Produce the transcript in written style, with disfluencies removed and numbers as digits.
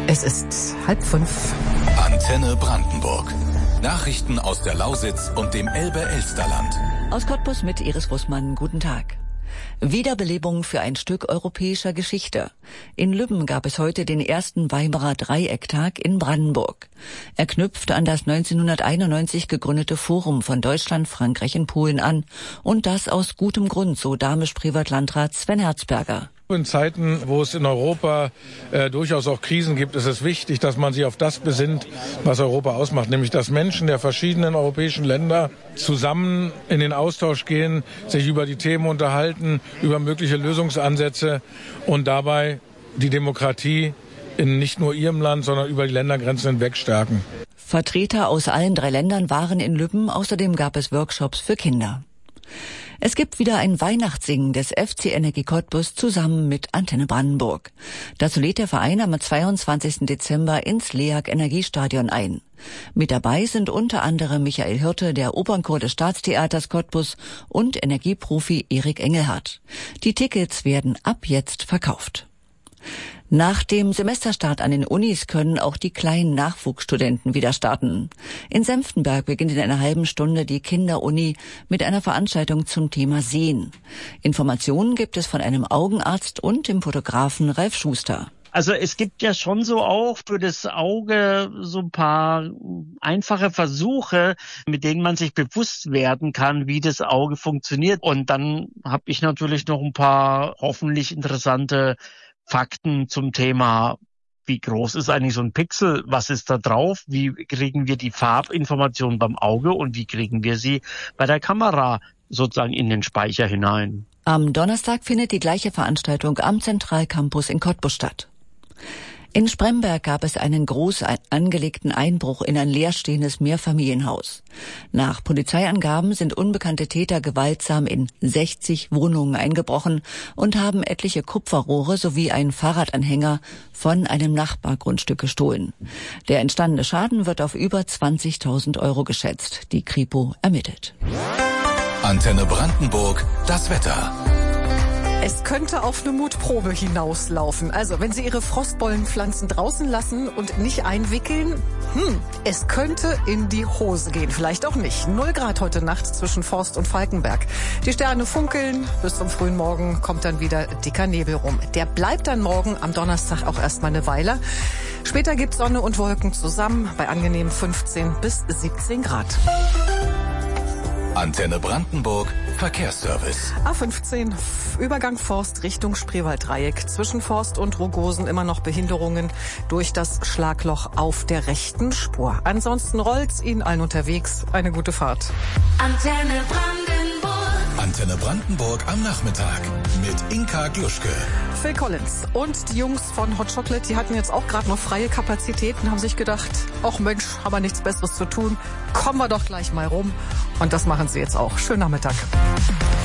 Es ist 4:30. Antenne Brandenburg. Nachrichten aus der Lausitz und dem Elbe-Elsterland. Aus Cottbus mit Iris Bussmann. Guten Tag. Wiederbelebung für ein Stück europäischer Geschichte. In Lübben gab es heute den ersten Weimarer Dreiecktag in Brandenburg. Er knüpft an das 1991 gegründete Forum von Deutschland, Frankreich und Polen an. Und das aus gutem Grund, so Dahmisch-Privatlandrat Sven Herzberger. In Zeiten, wo es in Europa durchaus auch Krisen gibt, ist es wichtig, dass man sich auf das besinnt, was Europa ausmacht, nämlich dass Menschen der verschiedenen europäischen Länder zusammen in den Austausch gehen, sich über die Themen unterhalten, über mögliche Lösungsansätze und dabei die Demokratie in nicht nur ihrem Land, sondern über die Ländergrenzen hinweg stärken. Vertreter aus allen 3 Ländern waren in Lübben. Außerdem gab es Workshops für Kinder. Es gibt wieder ein Weihnachtssingen des FC Energie Cottbus zusammen mit Antenne Brandenburg. Dazu lädt der Verein am 22. Dezember ins LEAG Energiestadion ein. Mit dabei sind unter anderem Michael Hirte, der Opernchor des Staatstheaters Cottbus und Energieprofi Erik Engelhardt. Die Tickets werden ab jetzt verkauft. Nach dem Semesterstart an den Unis können auch die kleinen Nachwuchsstudenten wieder starten. In Senftenberg beginnt in einer halben Stunde die Kinderuni mit einer Veranstaltung zum Thema Sehen. Informationen gibt es von einem Augenarzt und dem Fotografen Ralf Schuster. Also es gibt ja schon so auch für das Auge so ein paar einfache Versuche, mit denen man sich bewusst werden kann, wie das Auge funktioniert. Und dann habe ich natürlich noch ein paar hoffentlich interessante Fakten zum Thema, wie groß ist eigentlich so ein Pixel, was ist da drauf, wie kriegen wir die Farbinformation beim Auge und wie kriegen wir sie bei der Kamera sozusagen in den Speicher hinein. Am Donnerstag findet die gleiche Veranstaltung am Zentralcampus in Cottbus statt. In Spremberg gab es einen groß angelegten Einbruch in ein leerstehendes Mehrfamilienhaus. Nach Polizeiangaben sind unbekannte Täter gewaltsam in 60 Wohnungen eingebrochen und haben etliche Kupferrohre sowie einen Fahrradanhänger von einem Nachbargrundstück gestohlen. Der entstandene Schaden wird auf über 20.000 € geschätzt. Die Kripo ermittelt. Antenne Brandenburg, das Wetter. Es könnte auf eine Mutprobe hinauslaufen. Also, wenn Sie Ihre Frostbollenpflanzen draußen lassen und nicht einwickeln, es könnte in die Hose gehen. Vielleicht auch nicht. 0 Grad heute Nacht zwischen Forst und Falkenberg. Die Sterne funkeln. Bis zum frühen Morgen kommt dann wieder dicker Nebel rum. Der bleibt dann morgen am Donnerstag auch erstmal eine Weile. Später gibt's Sonne und Wolken zusammen bei angenehmen 15 bis 17 Grad. Antenne Brandenburg, Verkehrsservice. A15, Übergang Forst Richtung Spreewalddreieck. Zwischen Forst und Rogosen immer noch Behinderungen durch das Schlagloch auf der rechten Spur. Ansonsten rollt's Ihnen allen unterwegs. Eine gute Fahrt. Antenne Brandenburg. Antenne Brandenburg am Nachmittag mit Inka Gluschke. Phil Collins und die Jungs von Hot Chocolate, die hatten jetzt auch gerade noch freie Kapazitäten, haben sich gedacht, ach Mensch, haben wir nichts Besseres zu tun, kommen wir doch gleich mal rum. Und das machen sie jetzt auch. Schönen Nachmittag.